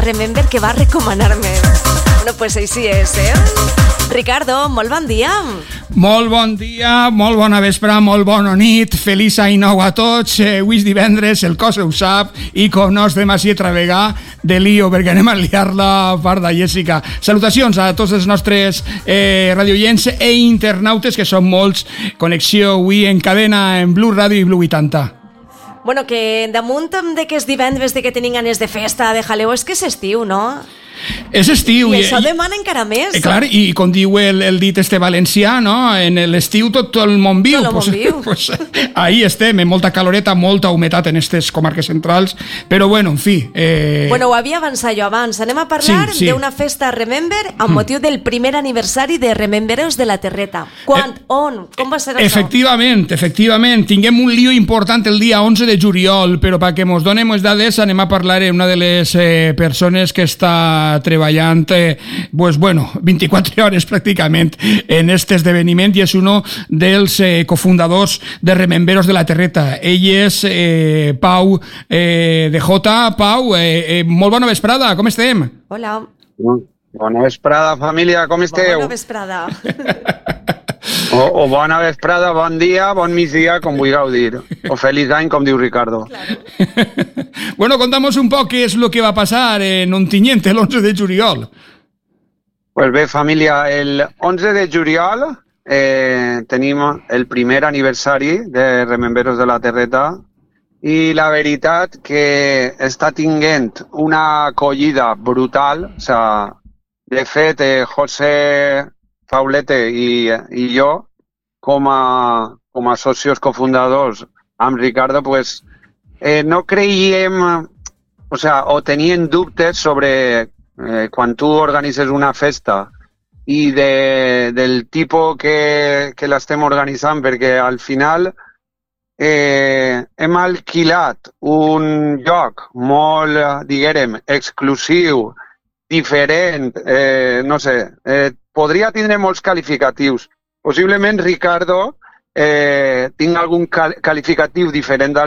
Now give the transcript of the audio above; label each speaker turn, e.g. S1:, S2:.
S1: Remember que va recomanar-me. Bueno, pues així és, Ricardo, molt bon dia.
S2: Molt bon dia, molt bona vespre, molt bona nit, feliç any nou a tots. Avui és divendres, el cos ho sap, i com no estem així a travegar de lío, perquè anem a liar-la a part de Jessica. Salutacions a tots els nostres radioients e internautes, que són molts. Connexió avui en cadena en Blu Radio i Blu 80.
S1: Bueno, que damunt de que és divendres, de que tenim ganes de festa, de jaleo, és que és estiu, no?
S2: És estiu.
S1: I això demana encara més.
S2: Clar, i com diu el dit valencià, no? En l'estiu tot el món viu.
S1: Tot el món viu.
S2: Pues, ahí estem, amb molta caloreta, molta humitat en aquestes comarques centrals, però bueno, en fi.
S1: Bueno, ho havia avançat jo abans. Anem a parlar d'una festa Remember amb motiu del primer aniversari de Remembereus de la Terreta. Quan? On? Com va ser això?
S2: Efectivament. Tinguem un lío important el dia 11 de juliol, però perquè mos donem les dades anem a parlar amb una de les persones que està treballant 24 hores pràcticament en aquest esdeveniment, i és un dels cofundadors de Rememberos de la Terreta. Ell és Pau de Jota. Pau, molt bona vesprada, com estem?
S1: Hola.
S3: Bona vesprada, família, com esteu?
S1: Bona vesprada.
S3: O bona vesprada, bon dia, bon migdia, com vulgueu dir. O feliç any, com diu Ricardo.
S1: Claro.
S2: Bueno, contamos un poc què és el que va passar en Ontinyent l'11 de juliol.
S3: Pues bé, família, el 11 de juliol tenim el primer aniversari de Rememberos de la Terreta, i la veritat que està tinguent una acollida brutal. O sea, de fet, José Paulete i jo, com a socios cofundadors amb Ricardo, pues, no creiem, o tenien dubtes sobre quan tu organitzes una festa i del tipus que l'estem organitzant, perquè al final hem alquilat un lloc molt, diguem, exclusiu, diferent, no sé, podria tindre molts qualificatius. Possiblement, Ricardo, tinc algun qualificatiu diferent